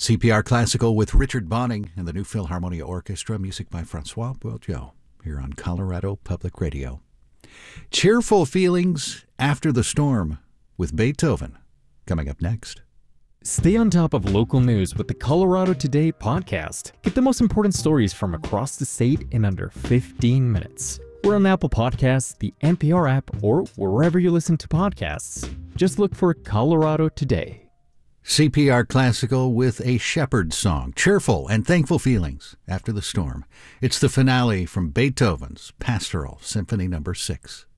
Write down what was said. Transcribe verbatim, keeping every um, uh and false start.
C P R Classical with Richard Bonning and the New Philharmonia Orchestra, music by Francois Bourgeot, here on Colorado Public Radio. Cheerful Feelings After the Storm with Beethoven, coming up next. Stay on top of local news with the Colorado Today podcast. Get the most important stories from across the state in under fifteen minutes. We're on Apple Podcasts, the N P R app, or wherever you listen to podcasts. Just look for Colorado Today. C P R Classical with a shepherd song, cheerful and thankful feelings after the storm. It's the finale from Beethoven's Pastoral Symphony Number six.